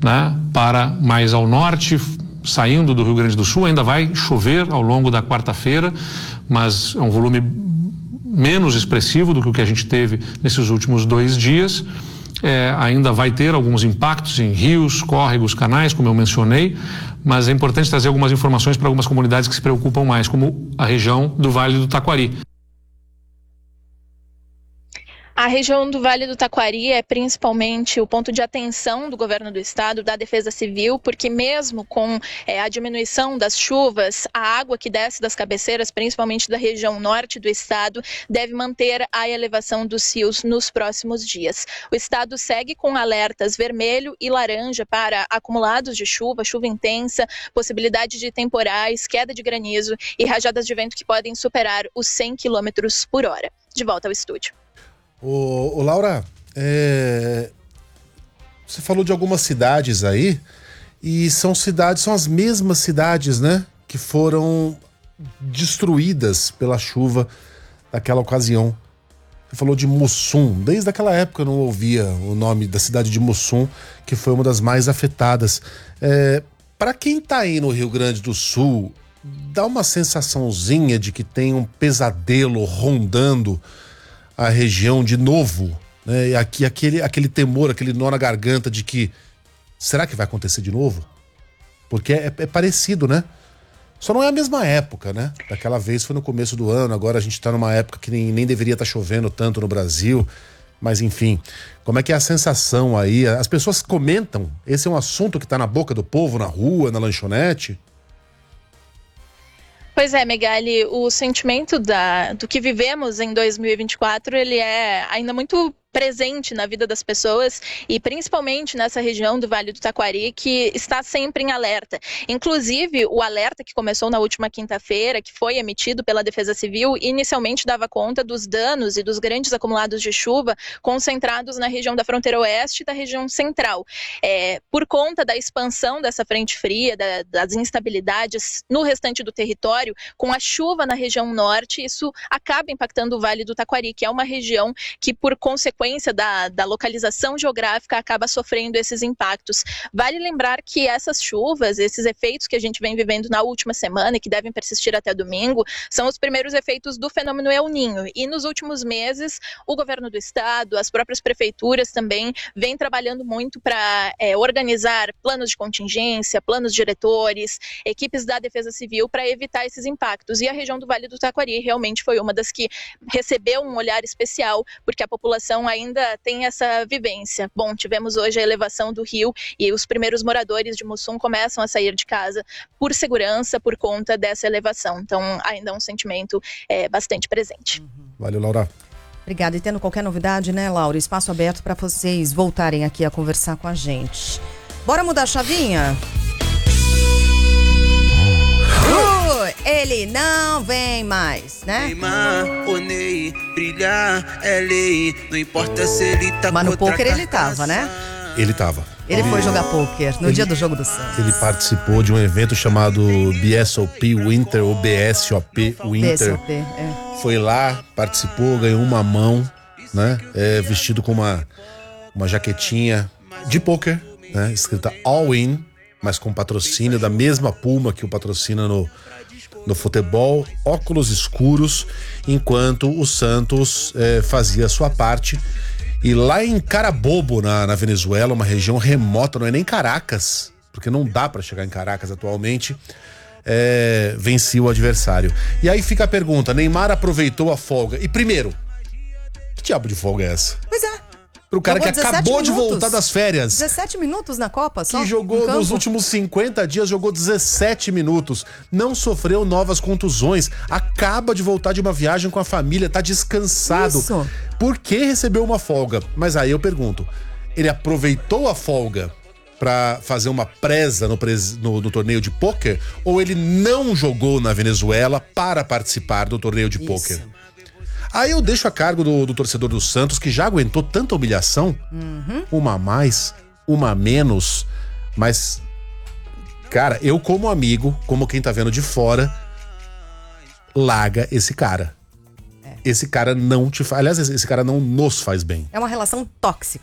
né, para mais ao norte, saindo do Rio Grande do Sul. Ainda vai chover ao longo da quarta-feira, mas é um volume menos expressivo do que o que a gente teve nesses últimos 2 dias. Ainda vai ter alguns impactos em rios, córregos, canais, como eu mencionei, mas é importante trazer algumas informações para algumas comunidades que se preocupam mais, como a região do Vale do Taquari. A região do Vale do Taquari é principalmente o ponto de atenção do governo do estado, da Defesa Civil, porque mesmo com a diminuição das chuvas, a água que desce das cabeceiras, principalmente da região norte do estado, deve manter a elevação dos rios nos próximos dias. O estado segue com alertas vermelho e laranja para acumulados de chuva, chuva intensa, possibilidade de temporais, queda de granizo e rajadas de vento que podem superar os 100 km por hora. De volta ao estúdio. Ô Laura, você falou de algumas cidades aí, e são as mesmas cidades, né, que foram destruídas pela chuva naquela ocasião. Você falou de Mussum, desde aquela época eu não ouvia o nome da cidade de Mussum, que foi uma das mais afetadas. Para quem tá aí no Rio Grande do Sul, dá uma sensaçãozinha de que tem um pesadelo rondando a região de novo, né? Aquele temor, aquele nó na garganta de que será que vai acontecer de novo? Porque é parecido, né? Só não é a mesma época, né? Daquela vez foi no começo do ano, agora a gente tá numa época que nem deveria estar chovendo tanto no Brasil, mas enfim, como é que é a sensação aí? As pessoas comentam, esse é um assunto que tá na boca do povo, na rua, na lanchonete? Pois é, Megali, o sentimento do que vivemos em 2024, ele é ainda muito presente na vida das pessoas e principalmente nessa região do Vale do Taquari, que está sempre em alerta. Inclusive, o alerta que começou na última quinta-feira, que foi emitido pela Defesa Civil, inicialmente dava conta dos danos e dos grandes acumulados de chuva concentrados na região da fronteira oeste e da região central. Por conta da expansão dessa frente fria, das instabilidades no restante do território, com a chuva na região norte, isso acaba impactando o Vale do Taquari, que é uma região que, por consequência da localização geográfica, acaba sofrendo esses impactos. Vale lembrar que essas chuvas, esses efeitos que a gente vem vivendo na última semana e que devem persistir até domingo, são os primeiros efeitos do fenômeno El Niño. E nos últimos meses, o governo do estado, as próprias prefeituras também, vêm trabalhando muito para organizar planos de contingência, planos diretores, equipes da Defesa Civil para evitar esses impactos. E a região do Vale do Taquari realmente foi uma das que recebeu um olhar especial, porque a população ainda tem essa vivência. Bom, tivemos hoje a elevação do rio e os primeiros moradores de Mussum começam a sair de casa por segurança, por conta dessa elevação. Então, ainda é um sentimento bastante presente. Valeu, Laura. Obrigada. E tendo qualquer novidade, né, Laura? Espaço aberto para vocês voltarem aqui a conversar com a gente. Bora mudar a chavinha? Ele não vem mais, né? Mas no pôquer ele tava, né? Ele tava. Ele foi jogar pôquer no dia do jogo do Santos. Ele participou de um evento chamado BSOP Winter, ou BSOP Winter. BSOP, Foi lá, participou, ganhou uma mão, né? Vestido com uma jaquetinha de pôquer, né? Escrita All In, mas com patrocínio da mesma Puma que o patrocina no futebol, óculos escuros, enquanto o Santos fazia a sua parte. E lá em Carabobo, na Venezuela, uma região remota, não é nem Caracas, porque não dá para chegar em Caracas atualmente, vencia o adversário. E aí fica a pergunta, Neymar aproveitou a folga. E primeiro, que diabo de folga é essa? Pois é. Pro cara que acabou de voltar das férias. 17 minutos na Copa só? Que jogou nos últimos 50 dias, jogou 17 minutos. Não sofreu novas contusões. Acaba de voltar de uma viagem com a família, tá descansado. Isso. Por que recebeu uma folga? Mas aí eu pergunto, ele aproveitou a folga pra fazer uma presa no torneio de pôquer? Ou ele não jogou na Venezuela para participar do torneio de pôquer? Aí eu deixo a cargo do torcedor do Santos, que já aguentou tanta humilhação. Uma a mais, uma a menos. Mas, cara, eu como amigo, como quem tá vendo de fora, larga esse cara. Esse cara não te faz... Aliás, esse cara não nos faz bem. É uma relação tóxica.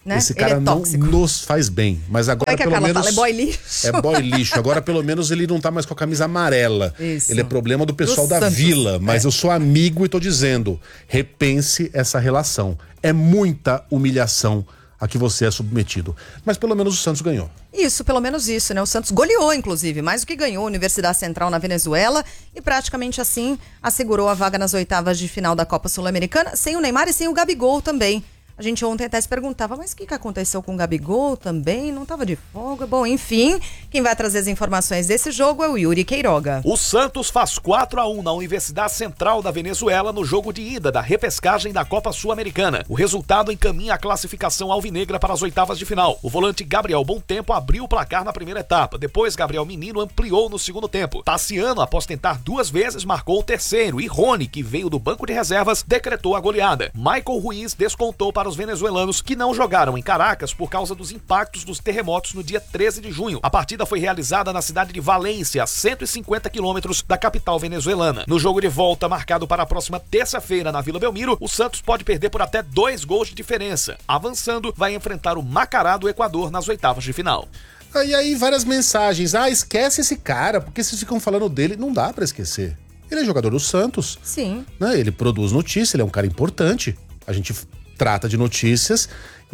né? Esse cara não nos faz bem. Mas agora, como é que pelo a Carla menos. Fala? É boy lixo. É boy lixo. Agora, pelo menos, ele não tá mais com a camisa amarela. Isso. Ele é problema do pessoal da Santos. Vila. Mas eu sou amigo e tô dizendo: repense essa relação. É muita humilhação a que você é submetido. Mas pelo menos o Santos ganhou. Isso, pelo menos isso, né? O Santos goleou, inclusive, mais do que ganhou a Universidade Central na Venezuela e praticamente assim assegurou a vaga nas oitavas de final da Copa Sul-Americana, sem o Neymar e sem o Gabigol também. A gente ontem até se perguntava, mas o que aconteceu com o Gabigol também? Não estava de folga? Bom, enfim, quem vai trazer as informações desse jogo é o Yuri Queiroga. O Santos faz 4-1 na Universidade Central da Venezuela no jogo de ida da repescagem da Copa Sul-Americana. O resultado encaminha a classificação alvinegra para as oitavas de final. O volante Gabriel Bontempo abriu o placar na primeira etapa. Depois, Gabriel Menino ampliou no segundo tempo. Tassiano, após tentar 2 vezes, marcou o terceiro. E Rony, que veio do banco de reservas, decretou a goleada. Michael Ruiz descontou para os venezuelanos que não jogaram em Caracas por causa dos impactos dos terremotos no dia 13 de junho. A partida foi realizada na cidade de Valência, a 150 quilômetros da capital venezuelana. No jogo de volta, marcado para a próxima terça-feira na Vila Belmiro, o Santos pode perder por até 2 gols de diferença. Avançando, vai enfrentar o Macará do Equador nas oitavas de final. E aí várias mensagens. Esquece esse cara, porque vocês ficam falando dele. Não dá pra esquecer. Ele é jogador do Santos. Sim. Né? Ele produz notícia, ele é um cara importante. A gente trata de notícias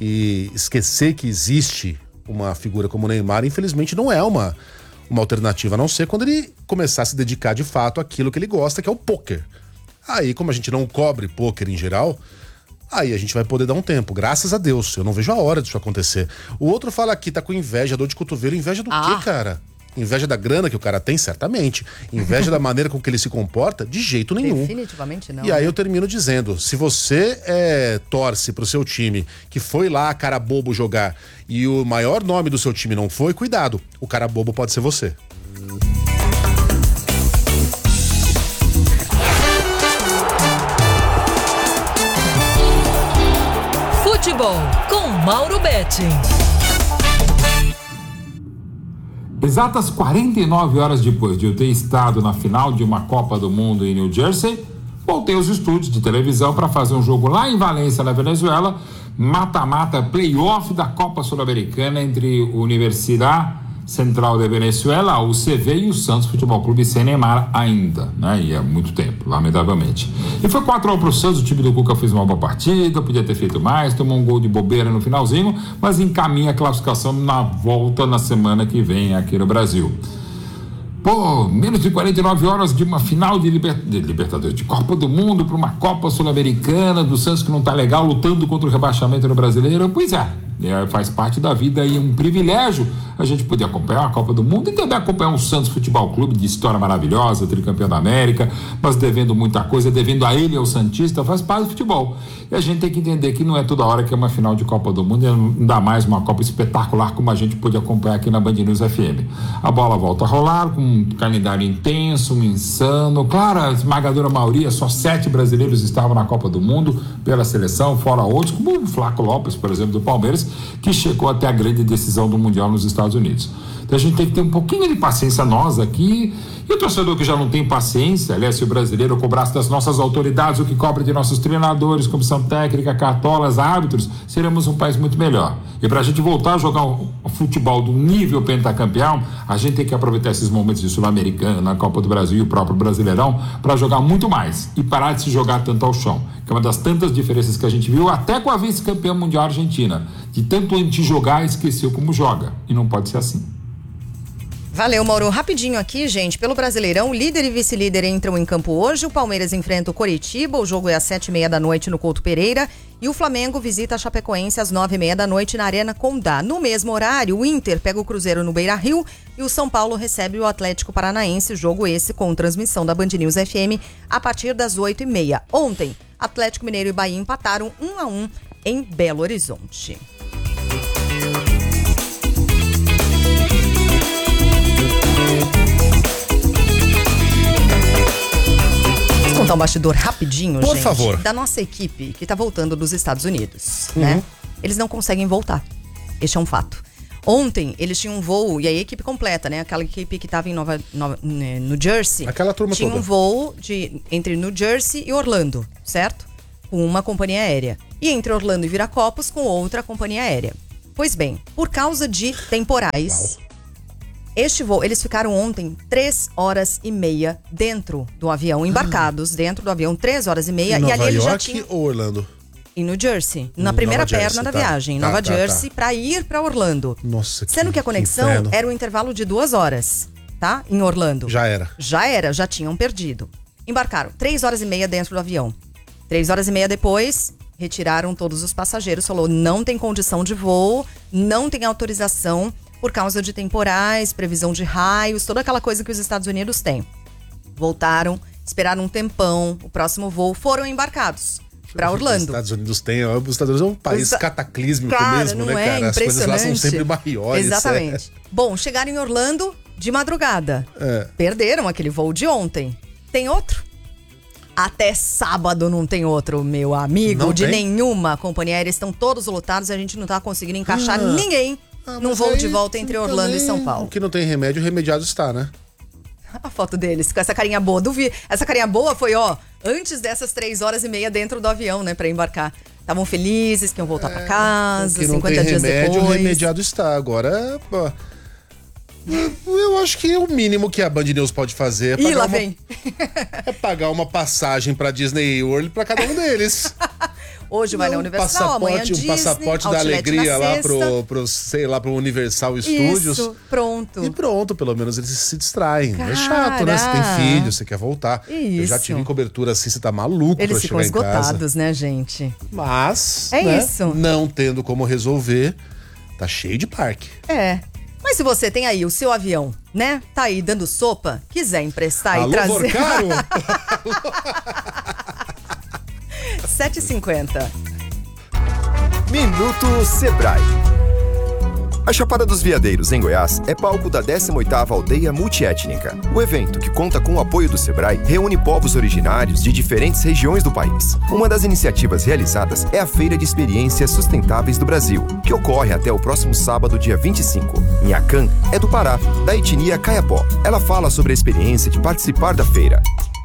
e esquecer que existe uma figura como o Neymar, infelizmente, não é uma alternativa, a não ser quando ele começar a se dedicar de fato àquilo que ele gosta, que é o pôquer. Aí, como a gente não cobre pôquer em geral, aí a gente vai poder dar um tempo, graças a Deus. Eu não vejo a hora disso acontecer. O outro fala aqui, tá com inveja, dor de cotovelo. Inveja do quê, cara? Inveja da grana que o cara tem, certamente. Inveja da maneira com que ele se comporta, de jeito nenhum. Definitivamente não. E aí eu termino dizendo, se você torce pro seu time, que foi lá cara bobo jogar, e o maior nome do seu time não foi, cuidado, o cara bobo pode ser você. Futebol com Mauro Betti. Exatas 49 horas depois de eu ter estado na final de uma Copa do Mundo em New Jersey, voltei aos estúdios de televisão para fazer um jogo lá em Valência, na Venezuela, mata-mata playoff da Copa Sul-Americana entre Universidade Central de Venezuela, a UCV, e o Santos Futebol Clube sem Neymar ainda, né? E é muito tempo, lamentavelmente. E foi 4-1 pro Santos, o time do Cuca fez uma boa partida, podia ter feito mais, tomou um gol de bobeira no finalzinho, mas encaminha a classificação na volta na semana que vem aqui no Brasil. Pô, menos de 49 horas de uma final de Libertadores, de Copa do Mundo para uma Copa Sul-Americana, do Santos que não tá legal, lutando contra o rebaixamento no Brasileiro. Pois é, faz parte da vida e é um privilégio a gente poder acompanhar a Copa do Mundo e também acompanhar o Santos Futebol Clube, de história maravilhosa, tricampeão da América, mas devendo muita coisa, devendo a ele, ao Santista, faz parte do futebol. E a gente tem que entender que não é toda hora que é uma final de Copa do Mundo, e ainda mais uma Copa espetacular como a gente pôde acompanhar aqui na Band News FM. A bola volta a rolar com um calendário intenso, insano. Claro, a esmagadora maioria, só 7 brasileiros estavam na Copa do Mundo pela seleção, fora outros, como o Flaco Lopes, por exemplo, do Palmeiras, que chegou até a grande decisão do Mundial nos Estados Unidos. Então a gente tem que ter um pouquinho de paciência nós aqui, e o torcedor que já não tem paciência, aliás, se o brasileiro cobrasse das nossas autoridades o que cobra de nossos treinadores, comissão técnica, cartolas, árbitros, seremos um país muito melhor. E para a gente voltar a jogar o futebol do nível pentacampeão, a gente tem que aproveitar esses momentos de Sul-Americana, Copa do Brasil e o próprio Brasileirão para jogar muito mais e parar de se jogar tanto ao chão, que é uma das tantas diferenças que a gente viu até com a vice-campeã mundial Argentina, de tanto anti-jogar esqueceu como joga, e não pode ser assim. Valeu, Mauro. Rapidinho aqui, gente. Pelo Brasileirão, líder e vice-líder entram em campo hoje. O Palmeiras enfrenta o Coritiba. O jogo é às 7h30 da noite no Couto Pereira. E o Flamengo visita a Chapecoense às 9h30 da noite na Arena Condá. No mesmo horário, o Inter pega o Cruzeiro no Beira-Rio e o São Paulo recebe o Atlético Paranaense. Jogo esse com transmissão da Band News FM a partir das 8h30. Ontem, Atlético Mineiro e Bahia empataram 1-1 em Belo Horizonte. Contar um bastidor rapidinho, Por gente, favor. da nossa equipe que tá voltando dos Estados Unidos, né? Eles não conseguem voltar. Este é um fato. Ontem, eles tinham um voo, e a equipe completa, né? Aquela equipe que tava em New Jersey. Aquela turma tinha toda. um voo entre New Jersey e Orlando, certo? com uma companhia aérea e entre Orlando e Viracopos com outra companhia aérea. Pois bem, por causa de temporais, este voo, eles ficaram ontem 3 horas e meia dentro do avião, embarcados dentro do avião, 3 horas e meia. Nova e ali eles já York tinham... ou Orlando? Em New Jersey, na primeira Nova perna Jersey, da tá. viagem, em Tá, Nova tá, Jersey, pra ir pra Orlando. Nossa, Sendo que a conexão inferno. era um intervalo de 2 horas, tá? Em Orlando. Já era. Já tinham perdido. Embarcaram 3 horas e meia dentro do avião. 3 horas e meia depois, retiraram todos os passageiros. Falou, não tem condição de voo, não tem autorização por causa de temporais, previsão de raios, toda aquela coisa que os Estados Unidos têm. Voltaram, esperaram um tempão, o próximo voo, foram embarcados pra Orlando. Os Estados Unidos os Estados Unidos é um país cataclísmico mesmo, não né, é cara? As coisas lá são sempre impressionante? maiores. Exatamente. Bom, chegaram em Orlando de madrugada. Perderam aquele voo de ontem. Tem outro? Até sábado não tem outro, meu amigo. Não de tem? nenhuma companhia aérea. Estão todos lotados e a gente não tá conseguindo encaixar ninguém num voo de volta entre Orlando e São Paulo. O que não tem remédio, remediado está, né? A foto deles com essa carinha boa. Essa carinha boa foi, antes dessas 3 horas e meia dentro do avião, né, pra embarcar. Estavam felizes que iam voltar pra casa, O que não 50 tem dias remédio, depois. remediado está. Agora, pô, eu acho que o mínimo que a Band News pode fazer é Ih, lá vem. é pagar uma passagem pra Disney World pra cada um deles. Hoje vai na Universal, amanhã Disney, um passaporte da Outlet alegria na lá sexta. pro, sei lá, pro Universal Studios. Isso, pronto. E pronto, pelo menos eles se distraem. É chato, né? Você tem filho, você quer voltar. Eu já tive em cobertura assim, você tá maluco Eles pra ficam chegar em casa. esgotados, né, gente? Mas, É né, isso. não tendo como resolver, tá cheio de parque. Mas se você tem aí o seu avião, né? Tá aí dando sopa, quiser emprestar Alô, e trazer... Vorcaro? 7h50. Minuto Sebrae. A Chapada dos Veadeiros, em Goiás, é palco da 18ª Aldeia Multiétnica. O evento, que conta com o apoio do Sebrae, reúne povos originários de diferentes regiões do país. Uma das iniciativas realizadas é a Feira de Experiências Sustentáveis do Brasil, que ocorre até o próximo sábado, dia 25. Nhacan é do Pará, da etnia Caiapó. Ela fala sobre a experiência de participar da feira.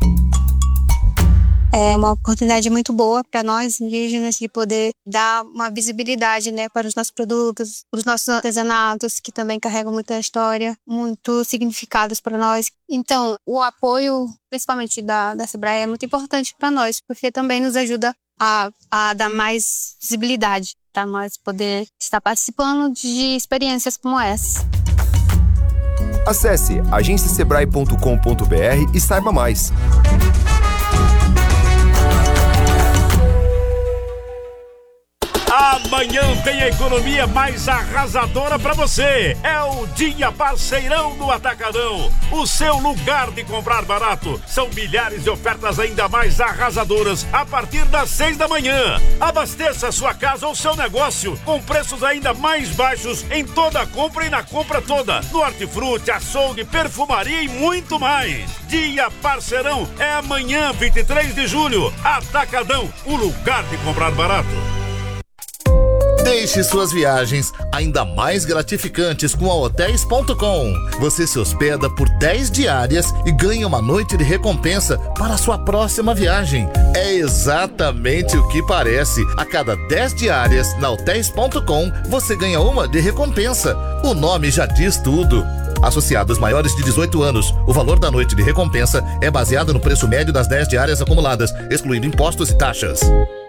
É uma oportunidade muito boa para nós indígenas de poder dar uma visibilidade, né, para os nossos produtos, os nossos artesanatos, que também carregam muita história, muitos significados para nós. Então, o apoio, principalmente da Sebrae, é muito importante para nós, porque também nos ajuda a dar mais visibilidade para nós poder estar participando de experiências como essa. Acesse agenciasebrae.com.br e saiba mais. Amanhã tem a economia mais arrasadora pra você. É o Dia Parceirão do Atacadão. O seu lugar de comprar barato. São milhares de ofertas ainda mais arrasadoras a partir das 6 da manhã. Abasteça sua casa ou seu negócio com preços ainda mais baixos em toda a compra e na compra toda. No hortifruti, açougue, perfumaria e muito mais. Dia Parceirão é amanhã, 23 de julho. Atacadão, o lugar de comprar barato. Deixe suas viagens ainda mais gratificantes com a Hotels.com. Você se hospeda por 10 diárias e ganha uma noite de recompensa para a sua próxima viagem. É exatamente o que parece. A cada 10 diárias na Hotels.com, você ganha uma de recompensa. O nome já diz tudo. Associados maiores de 18 anos, o valor da noite de recompensa é baseado no preço médio das 10 diárias acumuladas, excluindo impostos e taxas.